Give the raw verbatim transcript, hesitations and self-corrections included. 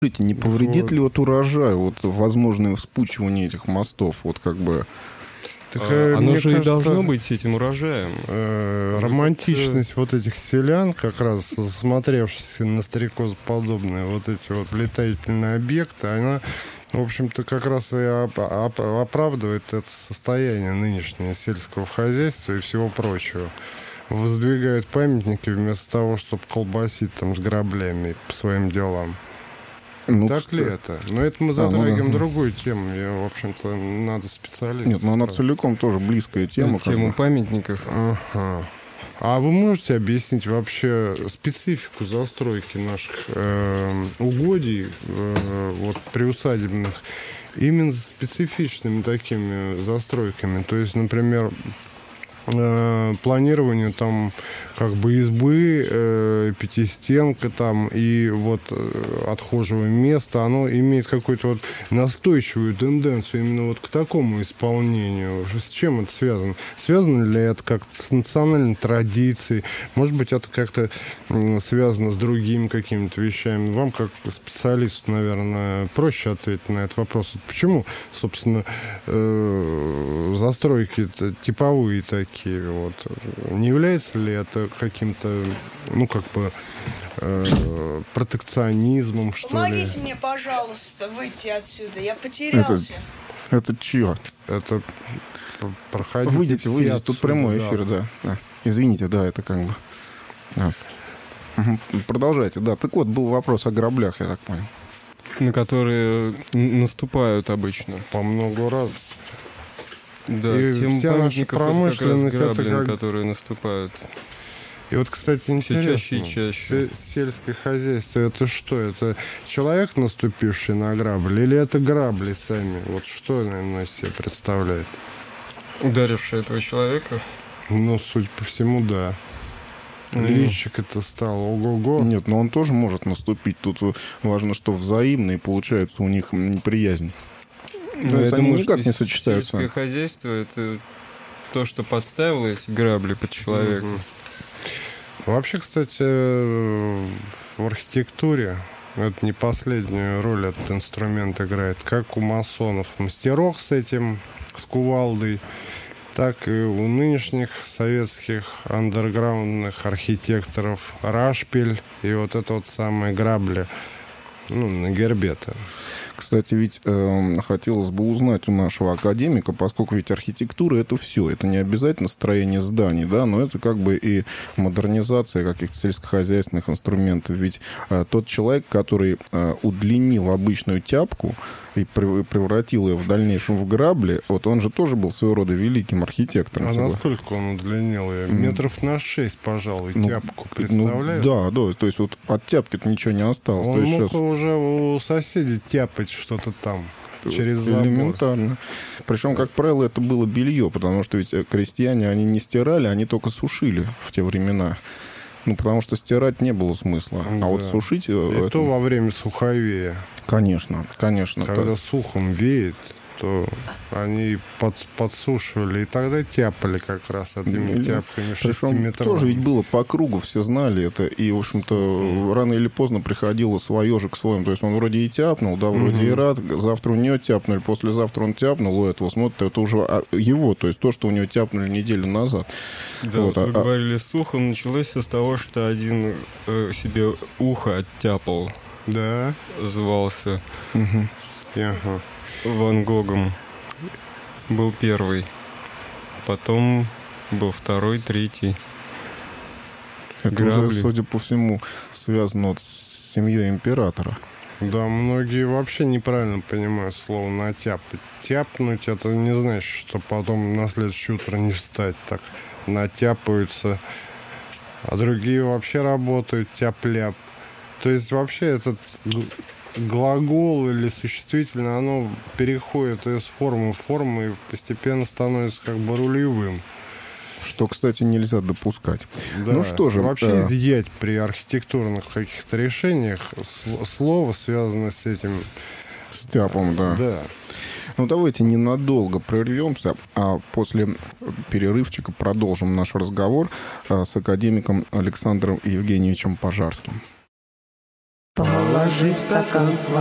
Скажите, не повредит Вот. ли вот урожай, вот возможное вспучивание этих мостов, вот как бы... Так, А, оно мне же кажется, и должно быть с этим урожаем. э, Ну, романтичность вот этих селян, как раз засмотревшихся на стрекозоподобные вот эти вот летательные объекты, она, в общем-то, как раз и оп- оп- оправдывает это состояние нынешнее сельского хозяйства и всего прочего. Воздвигают памятники вместо того, чтобы колбасить там с граблями по своим делам. Ну, Так ли кстати, это? Но это мы А, ну да. затрагиваем другую тему. Я, в общем-то, надо специалиста. Нет, но она спрашивать. целиком тоже близкая тема. как Тему бы. памятников. Ага. А вы можете объяснить вообще специфику застройки наших э, угодий, э, вот приусадебных, именно с специфичными такими застройками? То есть, например, э, планирование там как бы избы, э, пятистенка там и вот э, отхожего места, оно имеет какую-то вот настойчивую тенденцию именно вот к такому исполнению. С чем это связано? Связано ли это как-то с национальной традицией? Может быть, это как-то м, связано с другими какими-то вещами? Вам, как специалисту, наверное, проще ответить на этот вопрос. Почему, собственно, э, застройки типовые такие? Вот. Не является ли это каким-то, ну, как бы, э, протекционизмом, что Помогите ли? мне, пожалуйста, выйти отсюда. Я Это, потерялся. это чье? Это п- проходите Выйдите, все выйдите, тут отсюда, прямой да. эфир, да. Да. Извините, да, это как бы... Да. Мгм. Продолжайте, да. Так вот, был вопрос о граблях, я так понял. На которые н- наступают обычно. По много раз. Да, И тем вся наша памятников это как раз промышленность, это грабли, на как- которые наступают. И вот, кстати, Все интересно. чаще и чаще. се- Сельское хозяйство, это что? Это человек, наступивший на грабли, или это грабли сами? Вот что оно из себя представляет? Ударивший этого человека. Ну, судя по всему, да. Ну. Личик это стал ого-го. Нет, но он тоже может наступить. Тут важно, что взаимно, и получается у них неприязнь. Ну, То есть я они думаю, никак что не сочетаются. Сельское хозяйство — это то, что подставило эти грабли под человека. Мгм. Вообще, кстати, э, в архитектуре это не последнюю роль этот инструмент играет. Как у масонов мастерок с этим, с кувалдой, так и у нынешних советских андерграундных архитекторов рашпиль и вот это вот самые грабли, ну, на гербе-то. Кстати, ведь э, хотелось бы узнать у нашего академика, поскольку ведь архитектура — это все, это не обязательно строение зданий, да, но это как бы и модернизация каких-то сельскохозяйственных инструментов. Ведь э, тот человек, который э, удлинил обычную тяпку и прев- превратил ее в дальнейшем в грабли, вот он же тоже был своего рода великим архитектором. А согласен? насколько он удлинил ее? М. Метров на шесть, пожалуй, Ну, тяпку, Ну, представляешь? да, да, то есть вот от тяпки-то ничего не осталось. Он то есть мог сейчас уже у соседей тяпать что-то там через забор. элементарно. Причем, как правило, это было белье, потому что ведь крестьяне, они не стирали, они только сушили в те времена. Ну, потому что стирать не было смысла. А Да. вот сушить... И э, то это- во время суховея. Конечно, конечно. Когда да. сухом веет, то они под- подсушивали, и тогда тяпали как раз этими Или- тяпками Причем шестиметровыми. тоже ведь было по кругу, все знали это. И, в общем-то, рано или поздно приходило свое же к своему. То есть он вроде и тяпнул, да, вроде Мгм. и рад. Завтра у него тяпнули, послезавтра он тяпнул, у этого смотрит, это уже а, его. То есть то, что у него тяпнули неделю назад. Да, Вот, вот вы а- а- говорили с ухом, началось все с того, что один э, себе ухо оттяпал, Да. звался Мгм. Ага. Ван Гогом. Был первый. Потом был второй, третий. Это Грабли. уже, судя по всему, связано вот с семьей императора. Да, многие вообще неправильно понимают слово «натяпать». Тяпнуть — это не значит, что потом на следующее утро не встать. Так натяпаются. А другие вообще работают тяп-ляп. То есть вообще этот г- глагол или существительное, оно переходит из формы в форму и постепенно становится как бы рулевым. Что, кстати, нельзя допускать. Да. Ну что же, Вообще э, изъять при архитектурных каких-то решениях сл- слово, связанное с этим. С тяпом, да. Да. Ну, давайте ненадолго прервемся, а после перерывчика продолжим наш разговор э, с академиком Александром Евгеньевичем Пожарским. Положи в стакан